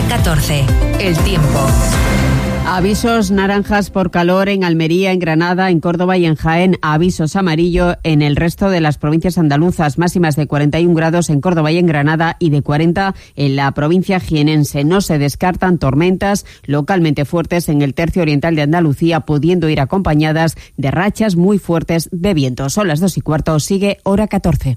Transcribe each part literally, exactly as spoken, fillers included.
catorce. El tiempo. Avisos naranjas por calor en Almería, en Granada, en Córdoba y en Jaén. Avisos amarillo en el resto de las provincias andaluzas. Máximas de cuarenta y un grados en Córdoba y en Granada y de cuarenta en la provincia jienense. No se descartan tormentas localmente fuertes en el tercio oriental de Andalucía, pudiendo ir acompañadas de rachas muy fuertes de viento. Son las dos y cuarto. Sigue Hora catorce.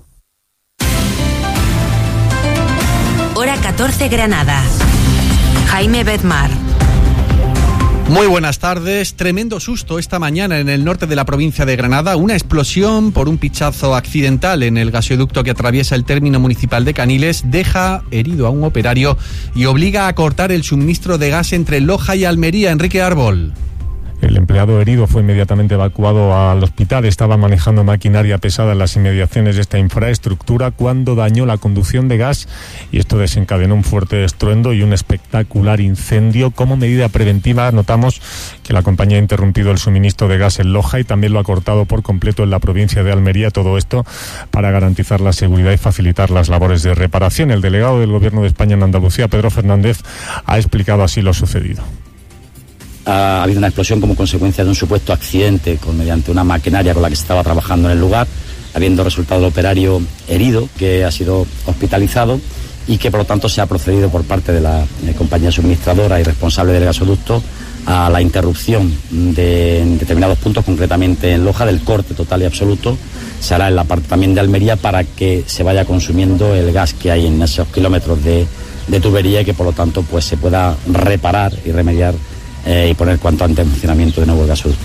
Hora catorce Granada. Jaime Bedmar. Muy buenas tardes. Tremendo susto esta mañana en el norte de la provincia de Granada. Una explosión por un pinchazo accidental en el gasoducto que atraviesa el término municipal de Caniles deja herido a un operario y obliga a cortar el suministro de gas entre Loja y Almería. Enrique Árbol. El empleado herido fue inmediatamente evacuado al hospital. Estaba manejando maquinaria pesada en las inmediaciones de esta infraestructura cuando dañó la conducción de gas y esto desencadenó un fuerte estruendo y un espectacular incendio. Como medida preventiva, notamos que la compañía ha interrumpido el suministro de gas en Loja y también lo ha cortado por completo en la provincia de Almería. Todo esto para garantizar la seguridad y facilitar las labores de reparación. El delegado del Gobierno de España en Andalucía, Pedro Fernández, ha explicado así lo sucedido. Ha habido una explosión como consecuencia de un supuesto accidente con mediante una maquinaria con la que se estaba trabajando en el lugar, habiendo resultado el operario herido, que ha sido hospitalizado y que por lo tanto se ha procedido por parte de la eh, compañía suministradora y responsable del gasoducto a la interrupción de en determinados puntos, concretamente en Loja, del corte total y absoluto. Se hará en la parte también de Almería para que se vaya consumiendo el gas que hay en esos kilómetros de, de tubería y que por lo tanto pues se pueda reparar y remediar Eh, y poner cuanto antes en funcionamiento de nuevo el gasoducto.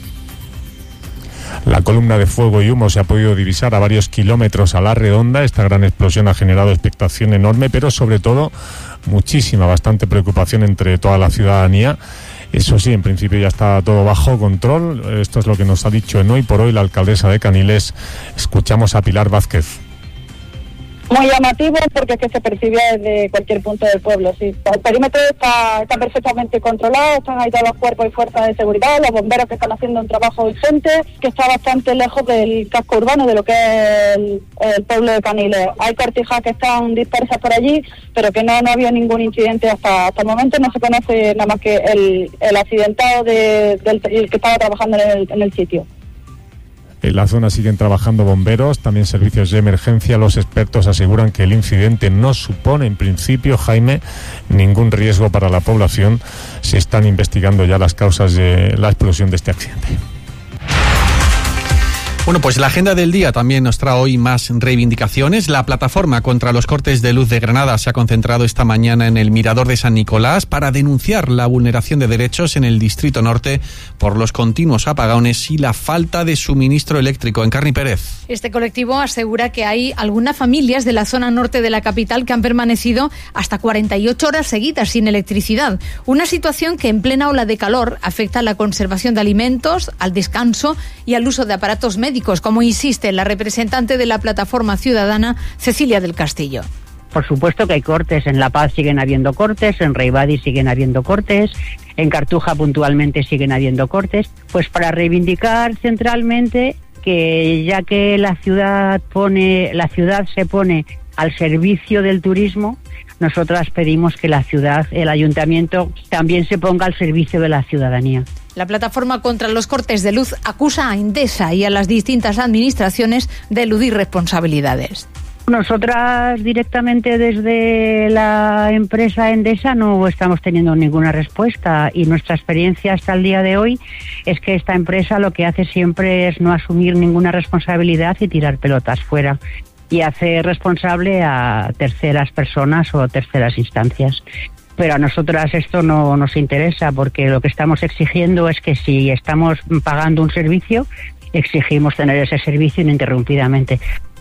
La columna de fuego y humo se ha podido divisar a varios kilómetros a la redonda. Esta gran explosión ha generado expectación enorme, pero sobre todo muchísima, bastante preocupación entre toda la ciudadanía. Eso sí, en principio ya está todo bajo control. Esto es lo que nos ha dicho en Hoy por Hoy la alcaldesa de Caniles. Escuchamos a Pilar Vázquez. Muy llamativo porque es que se percibe desde cualquier punto del pueblo. Sí. El perímetro está, está perfectamente controlado, están ahí todos los cuerpos y fuerzas de seguridad, los bomberos que están haciendo un trabajo urgente, que está bastante lejos del casco urbano, de lo que es el, el pueblo de Caniles. Hay cortijas que están dispersas por allí, pero que no, no había ningún incidente hasta, hasta el momento. No se conoce nada más que el, el accidentado de, del el que estaba trabajando en el, en el sitio. En la zona siguen trabajando bomberos, también servicios de emergencia. Los expertos aseguran que el incidente no supone, en principio, Jaime, ningún riesgo para la población. Se están investigando ya las causas de la explosión de este accidente. Bueno, pues la agenda del día también nos trae hoy más reivindicaciones. La plataforma contra los cortes de luz de Granada se ha concentrado esta mañana en el Mirador de San Nicolás para denunciar la vulneración de derechos en el Distrito Norte por los continuos apagones y la falta de suministro eléctrico. Encarni Pérez. Este colectivo asegura que hay algunas familias de la zona norte de la capital que han permanecido hasta cuarenta y ocho horas seguidas sin electricidad. Una situación que en plena ola de calor afecta a la conservación de alimentos, al descanso y al uso de aparatos médicos, como insiste la representante de la plataforma ciudadana, Cecilia del Castillo. Por supuesto que hay cortes. En La Paz siguen habiendo cortes, en Reibadi siguen habiendo cortes, en Cartuja puntualmente siguen habiendo cortes. Pues para reivindicar centralmente que ya que la ciudad pone, la ciudad se pone al servicio del turismo, nosotras pedimos que la ciudad, el ayuntamiento, también se ponga al servicio de la ciudadanía. La plataforma contra los cortes de luz acusa a Endesa y a las distintas administraciones de eludir responsabilidades. Nosotras directamente desde la empresa Endesa no estamos teniendo ninguna respuesta y nuestra experiencia hasta el día de hoy es que esta empresa lo que hace siempre es no asumir ninguna responsabilidad y tirar pelotas fuera y hacer responsable a terceras personas o terceras instancias. Pero a nosotras esto no nos interesa porque lo que estamos exigiendo es que si estamos pagando un servicio, exigimos tener ese servicio ininterrumpidamente.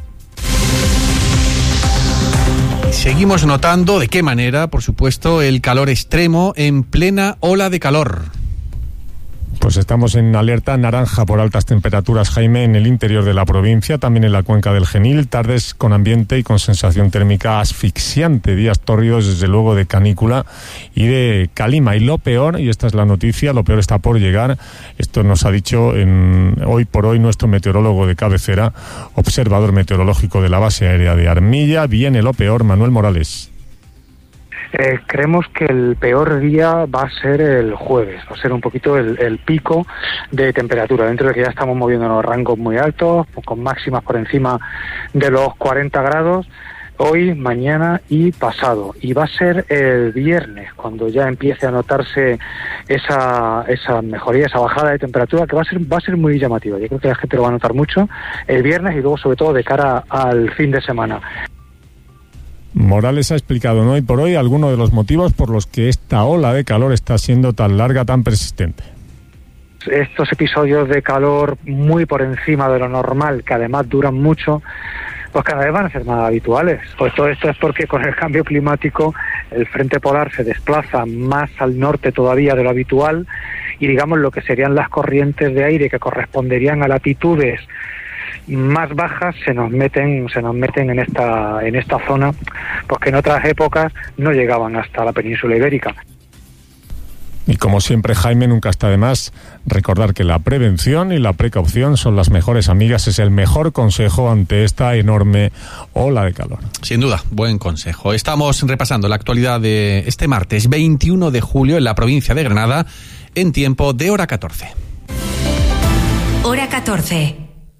Seguimos notando de qué manera, por supuesto, el calor extremo en plena ola de calor. Pues estamos en alerta naranja por altas temperaturas, Jaime, en el interior de la provincia, también en la cuenca del Genil, tardes con ambiente y con sensación térmica asfixiante, días tórridos desde luego de canícula y de calima. Y lo peor, y esta es la noticia, lo peor está por llegar, esto nos ha dicho en, hoy por hoy nuestro meteorólogo de cabecera, observador meteorológico de la base aérea de Armilla. Viene lo peor, Manuel Morales. Eh, creemos que el peor día va a ser el jueves, va a ser un poquito el, el pico de temperatura, dentro de que ya estamos moviéndonos rangos muy altos, con máximas por encima de los cuarenta grados, hoy, mañana y pasado. Y va a ser el viernes cuando ya empiece a notarse esa esa mejoría, esa bajada de temperatura, que va a ser va a ser muy llamativa. Yo creo que la gente lo va a notar mucho el viernes y luego sobre todo de cara al fin de semana. Morales ha explicado en Hoy por Hoy algunos de los motivos por los que esta ola de calor está siendo tan larga, tan persistente. Estos episodios de calor muy por encima de lo normal, que además duran mucho, pues cada vez van a ser más habituales. Pues todo esto es porque con el cambio climático el frente polar se desplaza más al norte todavía de lo habitual y digamos lo que serían las corrientes de aire que corresponderían a latitudes más bajas se nos meten se nos meten en esta en esta zona, pues que en otras épocas no llegaban hasta la península ibérica. Y como siempre, Jaime, nunca está de más recordar que la prevención y la precaución son las mejores amigas, es el mejor consejo ante esta enorme ola de calor. Sin duda, buen consejo. Estamos repasando la actualidad de este martes veintiuno de julio en la provincia de Granada en tiempo de hora catorce. Hora catorce.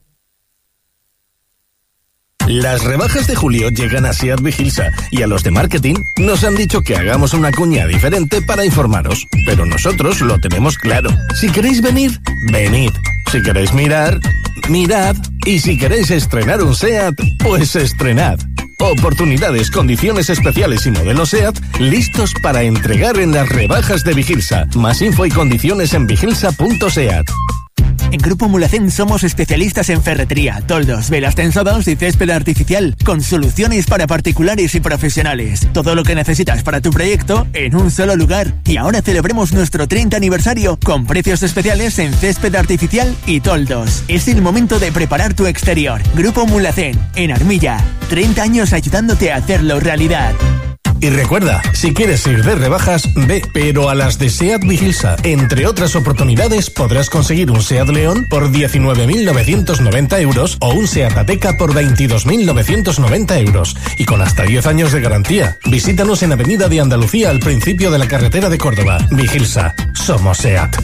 Las rebajas de julio llegan a SEAT Vigilsa y a los de marketing nos han dicho que hagamos una cuña diferente para informaros, pero nosotros lo tenemos claro. Si queréis venir, venid. Si queréis mirar, mirad. Y si queréis estrenar un SEAT, pues estrenad. Oportunidades, condiciones especiales y modelos SEAT listos para entregar en las rebajas de Vigilsa. Más info y condiciones en vigilsa punto seat. En Grupo Mulacén somos especialistas en ferretería, toldos, velas tensadas y césped artificial, con soluciones para particulares y profesionales. Todo lo que necesitas para tu proyecto en un solo lugar. Y ahora celebremos nuestro treinta aniversario con precios especiales en césped artificial y toldos. Es el momento de preparar tu exterior. Grupo Mulacén, en Armilla. treinta años ayudándote a hacerlo realidad. Y recuerda, si quieres ir de rebajas, ve, pero a las de SEAT Vigilsa. Entre otras oportunidades, podrás conseguir un SEAT León por diecinueve mil novecientos noventa euros o un SEAT Ateca por veintidós mil novecientos noventa euros. Y con hasta diez años de garantía. Visítanos en Avenida de Andalucía, al principio de la carretera de Córdoba. Vigilsa. Somos SEAT.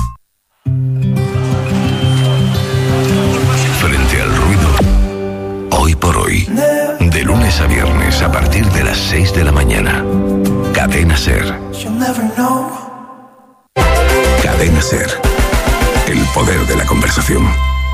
Frente al ruido. Hoy por hoy. De lunes a viernes a partir de las seis de la mañana. Cadena SER. Cadena SER. El poder de la conversación.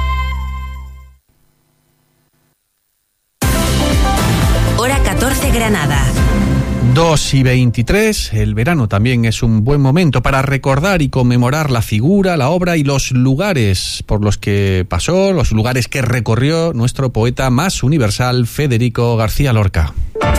Hora catorce Granada. dos y veintitrés, el verano también es un buen momento para recordar y conmemorar la figura, la obra y los lugares por los que pasó, los lugares que recorrió nuestro poeta más universal, Federico García Lorca.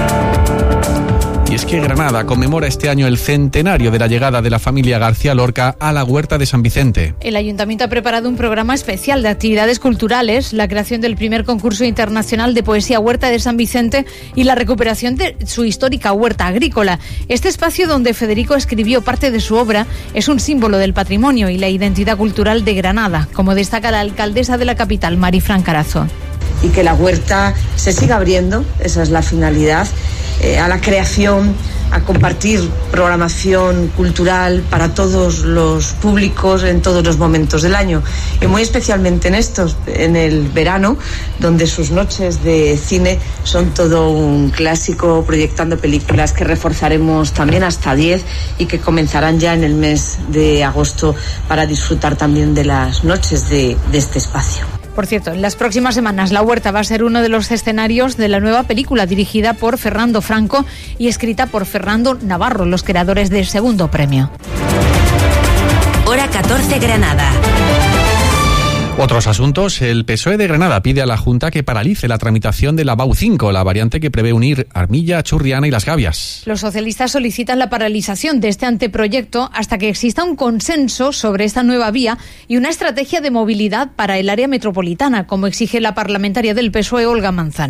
Y es que Granada conmemora este año el centenario de la llegada de la familia García Lorca a la Huerta de San Vicente. El Ayuntamiento ha preparado un programa especial de actividades culturales, la creación del primer concurso internacional de poesía Huerta de San Vicente y la recuperación de su histórica huerta agrícola. Este espacio donde Federico escribió parte de su obra es un símbolo del patrimonio y la identidad cultural de Granada, como destaca la alcaldesa de la capital, Marifran Carazo. Y que la huerta se siga abriendo, esa es la finalidad, eh, a la creación, a compartir programación cultural para todos los públicos en todos los momentos del año. Y muy especialmente en estos, en el verano, donde sus noches de cine son todo un clásico, proyectando películas que reforzaremos también hasta diez y que comenzarán ya en el mes de agosto para disfrutar también de las noches de, de este espacio. Por cierto, en las próximas semanas la Huerta va a ser uno de los escenarios de la nueva película dirigida por Fernando Franco y escrita por Fernando Navarro, los creadores del segundo premio. Hora catorce Granada. Otros asuntos. El P S O E de Granada pide a la Junta que paralice la tramitación de la B A U cinco, la variante que prevé unir Armilla, Churriana y Las Gavias. Los socialistas solicitan la paralización de este anteproyecto hasta que exista un consenso sobre esta nueva vía y una estrategia de movilidad para el área metropolitana, como exige la parlamentaria del P S O E, Olga Manzano.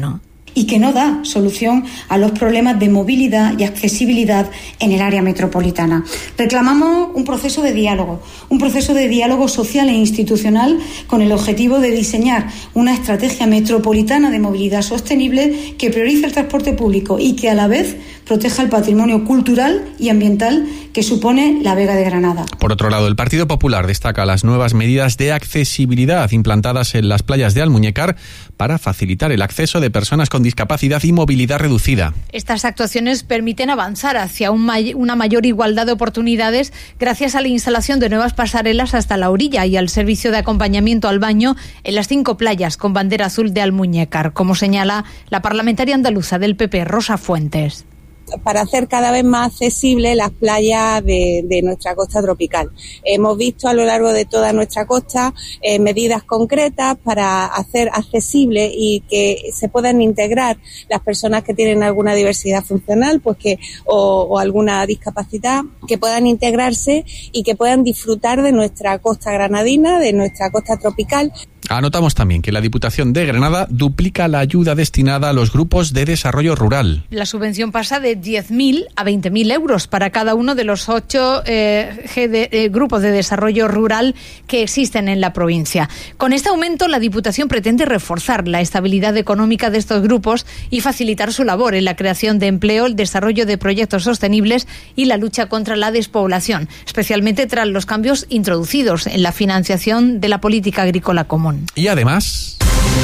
y que no da solución a los problemas de movilidad y accesibilidad en el área metropolitana. Reclamamos un proceso de diálogo, un proceso de diálogo social e institucional con el objetivo de diseñar una estrategia metropolitana de movilidad sostenible que priorice el transporte público y que a la vez proteja el patrimonio cultural y ambiental que supone la Vega de Granada. Por otro lado, el Partido Popular destaca las nuevas medidas de accesibilidad implantadas en las playas de Almuñécar para facilitar el acceso de personas con discapacidad y movilidad reducida. Estas actuaciones permiten avanzar hacia un may- una mayor igualdad de oportunidades gracias a la instalación de nuevas pasarelas hasta la orilla y al servicio de acompañamiento al baño en las cinco playas con bandera azul de Almuñécar, como señala la parlamentaria andaluza del P P, Rosa Fuentes. Para hacer cada vez más accesibles las playas de, de nuestra costa tropical. Hemos visto a lo largo de toda nuestra costa eh, medidas concretas para hacer accesible y que se puedan integrar las personas que tienen alguna diversidad funcional, pues que o, o alguna discapacidad, que puedan integrarse y que puedan disfrutar de nuestra costa granadina, de nuestra costa tropical. Anotamos también que la Diputación de Granada duplica la ayuda destinada a los grupos de desarrollo rural. La subvención pasa de diez mil a veinte mil euros para cada uno de los ocho eh, G D, eh, grupos de desarrollo rural que existen en la provincia. Con este aumento, la Diputación pretende reforzar la estabilidad económica de estos grupos y facilitar su labor en la creación de empleo, el desarrollo de proyectos sostenibles y la lucha contra la despoblación, especialmente tras los cambios introducidos en la financiación de la política agrícola común. Y además,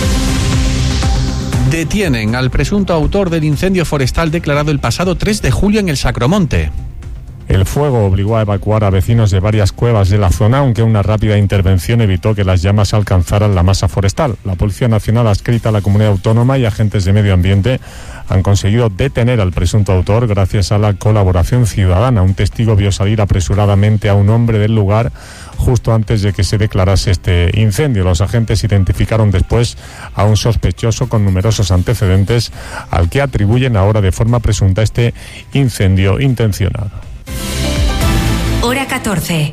detienen al presunto autor del incendio forestal declarado el pasado tres de julio en el Sacromonte. El fuego obligó a evacuar a vecinos de varias cuevas de la zona, aunque una rápida intervención evitó que las llamas alcanzaran la masa forestal. La Policía Nacional adscrita a la Comunidad Autónoma y agentes de medio ambiente han conseguido detener al presunto autor gracias a la colaboración ciudadana. Un testigo vio salir apresuradamente a un hombre del lugar justo antes de que se declarase este incendio. Los agentes identificaron después a un sospechoso con numerosos antecedentes al que atribuyen ahora de forma presunta este incendio intencionado. Hora catorce.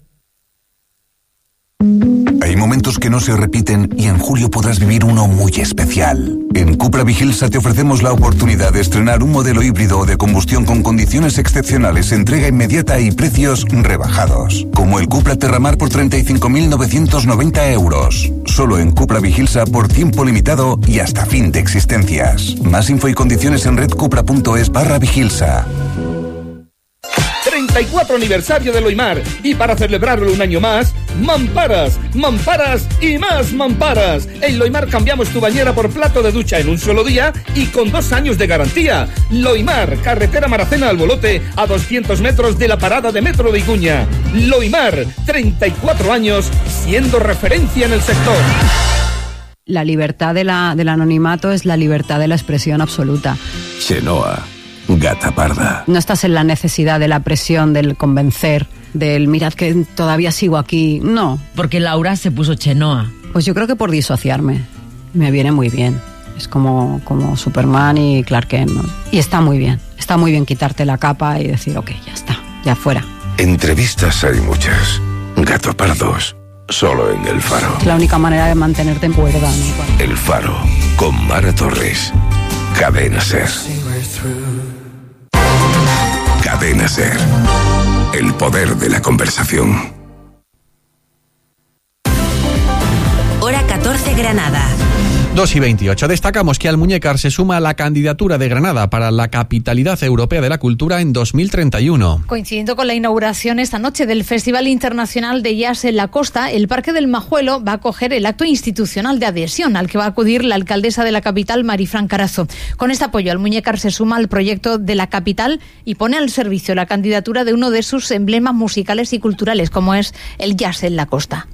Hay momentos que no se repiten y en julio podrás vivir uno muy especial. En Cupra Vigilsa te ofrecemos la oportunidad de estrenar un modelo híbrido o de combustión con condiciones excepcionales, entrega inmediata y precios rebajados. Como el Cupra Terramar por treinta y cinco mil novecientos noventa euros. Solo en Cupra Vigilsa por tiempo limitado y hasta fin de existencias. Más info y condiciones en redcupra.es barra Vigilsa. treinta y cuatro aniversario de Loimar y para celebrarlo un año más, mamparas, mamparas y más mamparas. En Loimar cambiamos tu bañera por plato de ducha en un solo día y con dos años de garantía. Loimar, carretera Maracena al Bolote, a doscientos metros de la parada de metro de Iguña. Loimar, treinta y cuatro años siendo referencia en el sector. La libertad de la, del anonimato es la libertad de la expresión absoluta. Chenoa, gata parda. No estás en la necesidad de la presión, del convencer, del mirad que todavía sigo aquí. No. Porque Laura se puso Chenoa. Pues yo creo que por disociarme. Me viene muy bien. Es como, como Superman y Clark Kent, ¿no? Y está muy bien. Está muy bien quitarte la capa y decir, ok, ya está, ya fuera. Entrevistas hay muchas. Gato pardos, solo en El Faro. Es la única manera de mantenerte en cuerda, ¿no? El Faro, con Mara Torres. Cadena Ser. Cadena Ser. El poder de la conversación. Hora catorce Granada. dos y veintiocho. Destacamos que Almuñécar se suma a la candidatura de Granada para la Capitalidad Europea de la Cultura en dos mil treinta y uno. Coincidiendo con la inauguración esta noche del Festival Internacional de Jazz en la Costa, el Parque del Majuelo va a acoger el acto institucional de adhesión al que va a acudir la alcaldesa de la capital, Marifran Carazo. Con este apoyo, Almuñécar se suma al proyecto de la capital y pone al servicio la candidatura de uno de sus emblemas musicales y culturales, como es el jazz en la costa.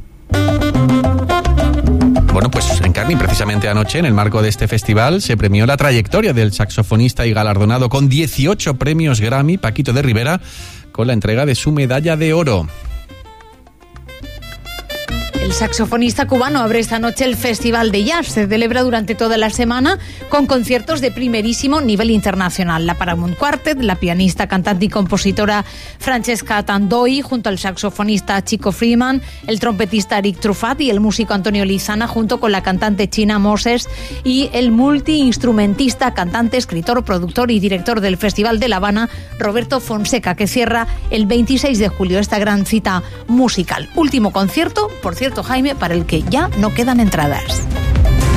Bueno, pues en Carni, precisamente anoche, en el marco de este festival, se premió la trayectoria del saxofonista y galardonado con dieciocho premios Grammy, Paquito de Rivera, con la entrega de su medalla de oro. El saxofonista cubano abre esta noche el Festival de Jazz. Se celebra durante toda la semana con conciertos de primerísimo nivel internacional. La Paramount Quartet, la pianista, cantante y compositora Francesca Tandoi, junto al saxofonista Chico Freeman, el trompetista Eric Truffat y el músico Antonio Lizana, junto con la cantante China Moses y el multiinstrumentista, cantante, escritor, productor y director del Festival de La Habana, Roberto Fonseca, que cierra el veintiséis de julio esta gran cita musical. Último concierto, por cierto, Jaime, para el que ya no quedan entradas.